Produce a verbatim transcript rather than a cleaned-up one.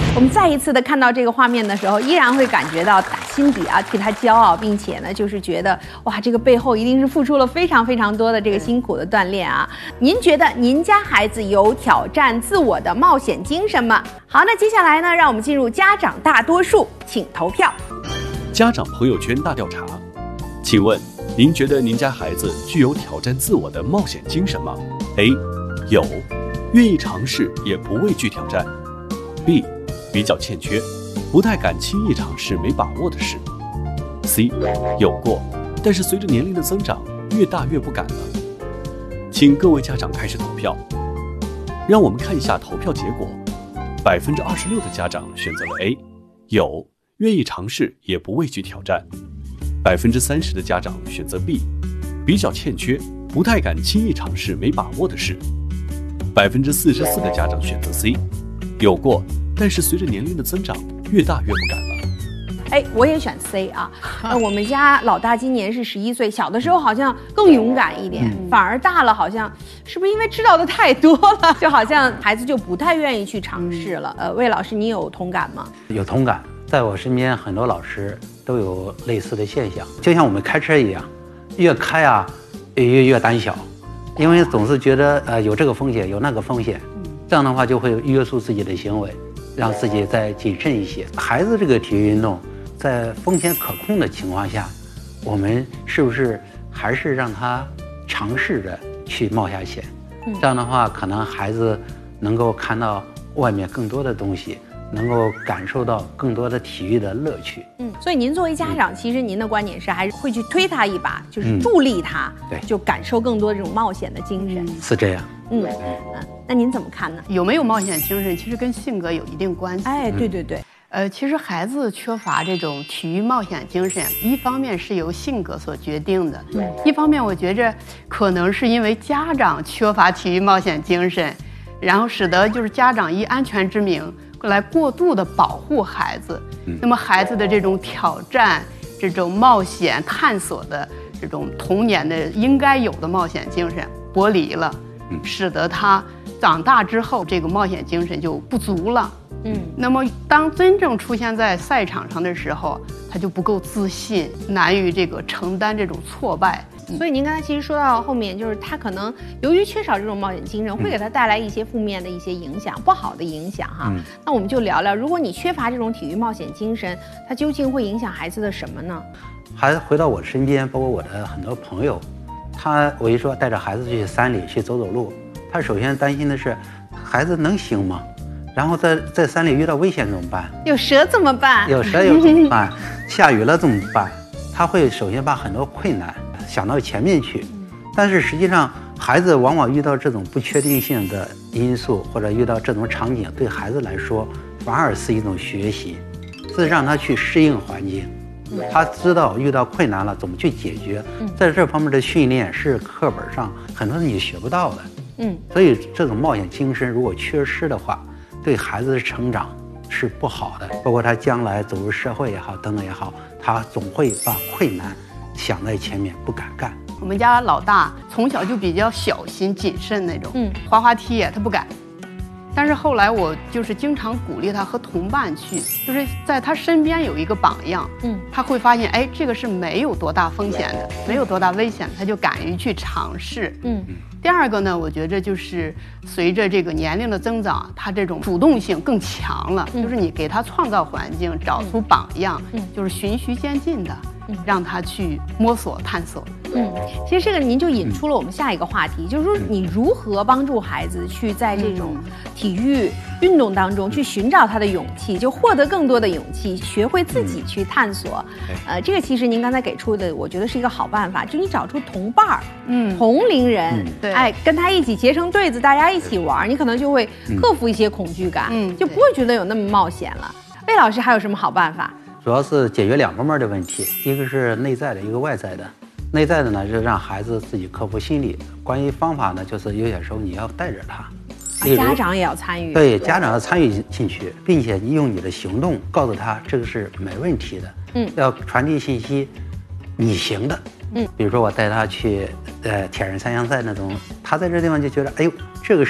我们再一次的看到这个画面的时候，依然会感觉到打心底啊替他骄傲，并且呢，就是觉得哇，这个背后一定是付出了非常非常多的这个辛苦的锻炼啊。您觉得您家孩子有挑战自我的冒险精神吗？好，那接下来呢，让我们进入家长大多数，请投票。 家长朋友圈大调查，请问您觉得您家孩子具有挑战自我的冒险精神吗 ？A. 有，愿意尝试也不畏惧挑战。B. 比较欠缺，不太敢轻易尝试没把握的事。C. 有过，但是随着年龄的增长，越大越不敢了。请各位家长开始投票。让我们看一下投票结果，百分之二十六的家长选择了 A， 有，愿意尝试也不畏惧挑战。百分之三十的家长选择 B， 比较欠缺，不太敢轻易尝试没把握的事。百分之四十四的家长选择 C， 有过，但是随着年龄的增长，越大越不敢了。 哎，我也选 C 啊。那我们家老大今年是十一岁，小的时候好像更勇敢一点，嗯、反而大了好像是不是因为知道的太多了，就好像孩子就不太愿意去尝试了。呃，魏老师，你有同感吗？ 有同感，在我身边很多老师都有类似的现象，就像我们开车一样，越开啊越越胆小，因为总是觉得呃有这个风险有那个风险，这样的话就会约束自己的行为，让自己再谨慎一些。孩子这个体育运动在风险可控的情况下，我们是不是还是让他尝试着去冒下险？这样的话可能孩子能够看到外面更多的东西，能够感受到更多的体育的乐趣。 嗯，所以您作为家长，嗯、其实您的观点是还是会去推他一把，就是助力他，嗯、对，就感受更多这种冒险的精神。 是这样。 嗯嗯，那您怎么看呢？ 有没有冒险精神，其实跟性格有一定关系。 哎，对对对。 呃，其实孩子缺乏这种体育冒险精神，一方面是由性格所决定的，嗯，一方面我觉着可能是因为家长缺乏体育冒险精神，然后使得就是家长以安全之名来过度的保护孩子，嗯，那么孩子的这种挑战、这种冒险探索的这种童年的应该有的冒险精神剥离了，嗯，使得他长大之后这个冒险精神就不足了。嗯，那么当真正出现在赛场上的时候，他就不够自信，难于这个承担这种挫败。 所以您刚才其实说到后面，就是他可能由于缺少这种冒险精神，会给他带来一些负面的一些影响，不好的影响哈。嗯、那我们就聊聊，如果你缺乏这种体育冒险精神，它究竟会影响孩子的什么呢？ 孩子回到我身边，包括我的很多朋友，他我一说带着孩子去山里去走走路，他首先担心的是孩子能行吗？然后在在山里遇到危险怎么办？ 有蛇怎么办？ 有蛇有怎么办？下雨了怎么办？他会首先把很多困难想到前面去，但是实际上孩子往往遇到这种不确定性的因素，或者遇到这种场景，对孩子来说反而是一种学习，是让他去适应环境。他知道遇到困难了怎么去解决，在这方面的训练是课本上很多你学不到的。嗯，所以这种冒险精神如果缺失的话，对孩子的成长是不好的，包括他将来走入社会也好，等等也好，他总会把困难想在前面，不敢干。 我们家老大从小就比较小心谨慎那种，嗯，滑滑梯他不敢。但是后来我就是经常鼓励他和同伴去，就是在他身边有一个榜样，嗯，他会发现，哎，这个是没有多大风险的，没有多大危险，他就敢于去尝试，嗯。第二个呢，我觉着就是随着这个年龄的增长，他这种主动性更强了，嗯、就是你给他创造环境，找出榜样，嗯、就是循序渐进的，嗯、让他去摸索探索。 嗯，其实这个您就引出了我们下一个话题，就是说你如何帮助孩子去在这种体育运动当中去寻找他的勇气，就获得更多的勇气，学会自己去探索。呃，这个其实您刚才给出的，我觉得是一个好办法，就你找出同伴儿，嗯，同龄人，对，哎，跟他一起结成对子，大家一起玩，你可能就会克服一些恐惧感，嗯，就不会觉得有那么冒险了。魏老师还有什么好办法？ 主要是解决两方面的问题，一个是内在的，一个外在的。内在的呢，就是让孩子自己克服心理。关于方法呢，就是有些时候你要带着他， 家长也要参与。 对，家长要参与进去，并且你用你的行动告诉他这个是没问题的。嗯，要传递信息，你行的。嗯，比如说我带他去呃铁人三项赛那种，他在这地方就觉得，哎呦，这个是。